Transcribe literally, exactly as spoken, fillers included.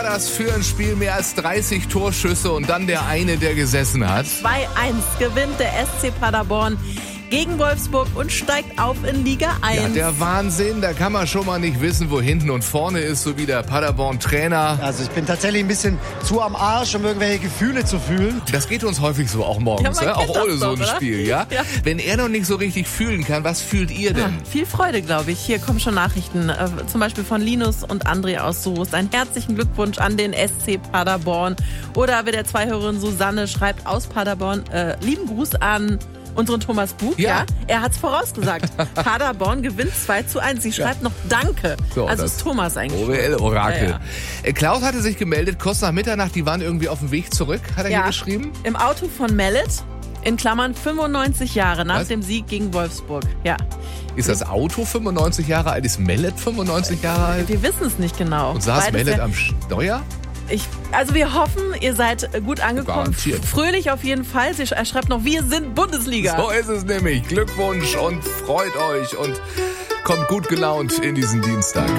Das für ein Spiel mehr als dreißig Torschüsse und dann der eine, der gesessen hat. zwei eins gewinnt der S C Paderborn gegen Wolfsburg und steigt auf in Liga eins. Ja, der Wahnsinn, da kann man schon mal nicht wissen, wo hinten und vorne ist, so wie der Paderborn-Trainer. Also ich bin tatsächlich ein bisschen zu am Arsch, um irgendwelche Gefühle zu fühlen. Das geht uns häufig so, auch morgens, Ja, ja, auch ohne so ein doch, Spiel. Ja? Ja. Wenn er noch nicht so richtig fühlen kann, was fühlt ihr denn? Ja, viel Freude, glaube ich. Hier kommen schon Nachrichten, äh, zum Beispiel von Linus und André aus Soest. Einen herzlichen Glückwunsch an den S C Paderborn. Oder wie der Zweihörerin Susanne schreibt aus Paderborn, äh, lieben Gruß an unseren Thomas Buch. Ja. Ja, er hat es vorausgesagt. Paderborn gewinnt zwei zu eins. Sie schreibt noch Danke. So, also das ist Thomas eigentlich. O W L-Orakel. Ja, ja. Klaus hatte sich gemeldet, kurz nach Mitternacht, die waren irgendwie auf dem Weg zurück, hat er Ja. hier geschrieben. Im Auto von Mellet, in Klammern fünfundneunzig Jahre nach Was? dem Sieg gegen Wolfsburg. Ja. Ist das Auto fünfundneunzig Jahre alt? Ist Mellet fünfundneunzig Jahre alt? Wir wissen es nicht genau. Und saß Beides Mellet ja- am Steuer? Ich, also wir hoffen, ihr seid gut angekommen. Garantiert. Fröhlich auf jeden Fall. Sie, er schreibt noch, wir sind Bundesliga. So ist es nämlich. Glückwunsch und freut euch und kommt gut gelaunt in diesen Dienstag.